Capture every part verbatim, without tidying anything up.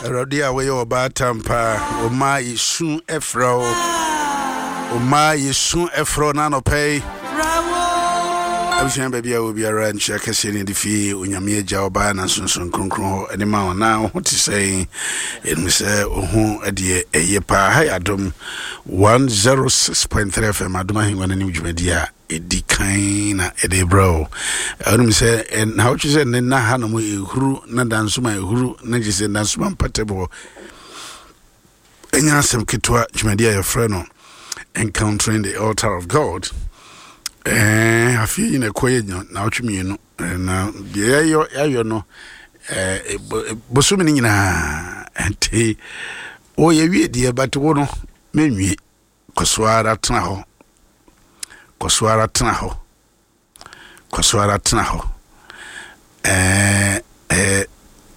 Rodia we oba tampa oma yisu efro oma yisu efro na no pay abushan baby obi ara ncha kase ni difi onyame agya oba na sonson kronkron ho ene ma na ho ti say en say ohu ade eye pa ha adom one oh six point three F M adom ahinwa na ni dwumadi a edi kan na ede bro onum say en how you say na ha no ehuru na dansuma ehuru na jise dansuma patebo enya asem kitwa dwumadi a your friend encountering the altar of God. Eh, I feel in a quiet now to me, no, na yeah, yo, yo, no, eh, Bosumini na, and tea, oh, ye, dear, but one, maybe, Coswara Traho, Coswara Traho, Coswara Traho, eh, eh,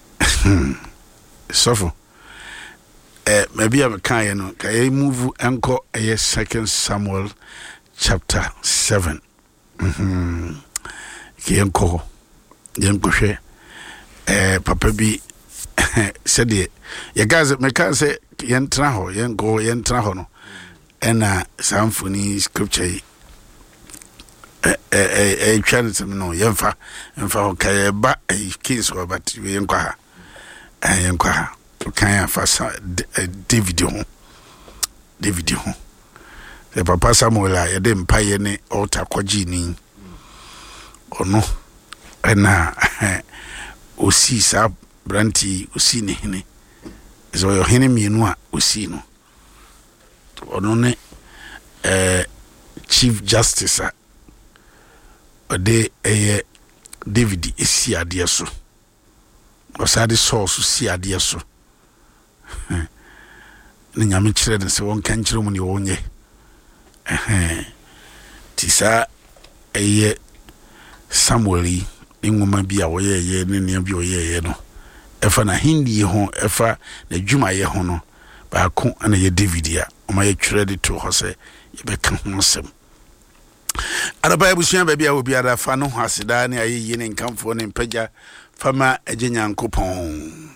suffer. Eh, maybe I'm a kind, I move uncle a second Samuel. Chapter seven. Mhm. Yenko. Yenko hwe. Eh papa bi said ye guys me can say yentra ho yenko yentra ho no. Ena samfoni scripture eh eh eh twanisem no yemfa emfa ho kai ba kings ho but yenko ha. Eh yenko ha. Kan afa David ho. David ho. The Papa Samuel a yede mpaye ne altar kwaji ni ono na osi sa branti osi ne hene so yo hene mienu a osi no ono ne eh chief justice a ode eye David esi ade so osade source si ade so ne nyame kire ne se won kan kire mu ne wonye eh tisa eye Samueli ingoma bia wo ye ye ne ne bia wo ye ye no efa na hindi ho efa na dwuma ye ho no ba ko ana ye David a o ma ye twere de to ho se ye be kan ho sem araba ebusuan ba bia obi ara fa no ho aseda ne aye ye ne nkamfo ne mpagya fama agenyankopon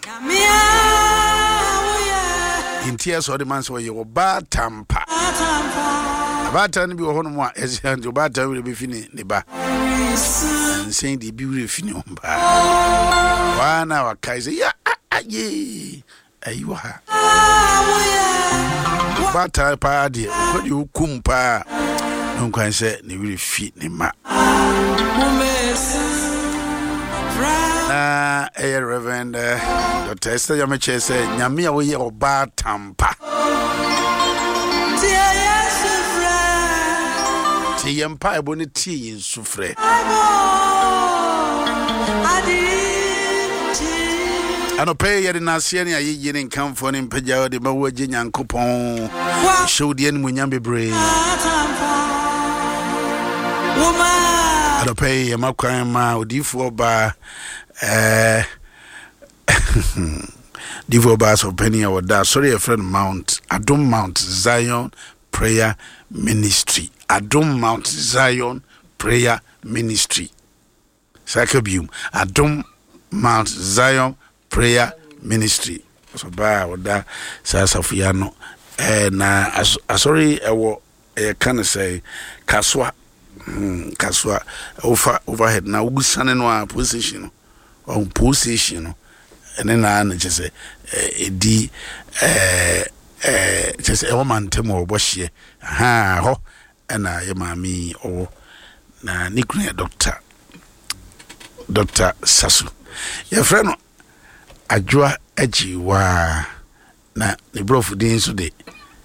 intia so de man so ye wo ba tampa Batan bi ho no mo a ezianjo batan we be fini ne ba nsen de bi we fini on ba wa na wa kai se ya aye ayiwa ha batan pa de ko de hukum pa no kwan se ne we fi ne ma na eh Reverend Doctor Esther Yameche se nyame a wo ye oba tampa ti yempa ebo ne ti yin sufre ano pay ye na se ne ayi yin nkamfo ne mpagya de ba wo agye nyankopon show de enu nyam bebre ano pay ye makwan ma odifo ba eh divo ba so penny or da sorry a friend Mount Adom Mount Zion Prayer Ministry. Adom Mount Zion Prayer Ministry. Sakabium. Adom Mount Zion Prayer Ministry. So ba oda sa safiano eh na asori ewo e kan say kaswa mm kaswa over overhead na ugusane no a position on position no ene na na je say edi eh eh je say e woman temo obohye ha ho na ye mami o na nikune doctor Doctor Sasu ye friend no adwoa ajiwa na ne brofu din so de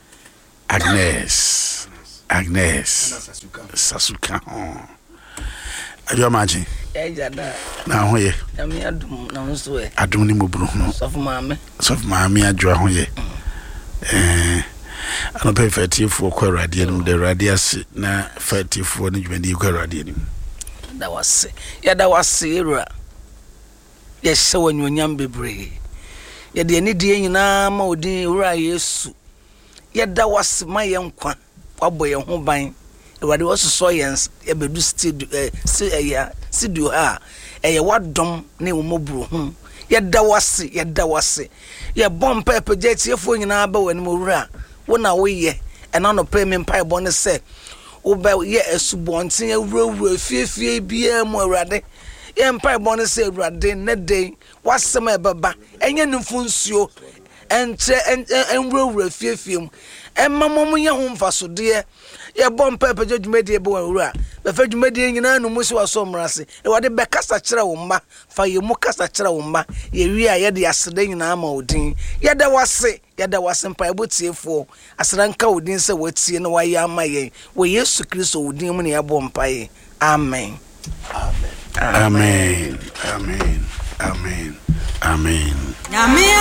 Agnes Agnes Sasuka ho adwoa maji ejada na ho ye ami adum na nso e adum ni mobru no sofu maame sofu maame adwoa ho ye eh ano perfect for kwa radio no the radius na thirty for no dwandi kwa radio no da wase ya da wase era ya hye wanyonyam bebre ya de ani die nyina ma odin ura Yesu ya da wase ma ye nkwa wabo ye ho ban ewade wososo yens ya bedu studio eh si ya studio ha eh wadom ne wo mobru hu yɛda wase yɛda wase yɛ bom pepe jetiefo nyina ba wani mowura wo na woyɛ ɛna no pay me mpa ebɔ ne sɛ wo ba yɛ asubonten awurawura fiefie bia mu awurade yɛ mpa ebɔ ne sɛ awurade ne den wasɛm ɛbɛba ɛnyɛ nimfu nsuo ɛnkyɛ ɛnwurawura fiefie mu ɛma mom yɛ ho mfasode yɛ bom pepe dwumadi be wura befa dwumadi nyina no musi waso mrase awurade bɛkasa kyerɛ wo mma fa yɛ mu kasa kyerɛ wo mma yɛ wi a yɛ de aseda nyina ma odin yɛ da wase yɛ da wase mpa ebotiefo aseda nka odin sɛ watie na wayɛ ama yɛn wɔ Yesu Kristo odin mu ne yɛ bɔ mpa yɛ amen amen amen amen amen amen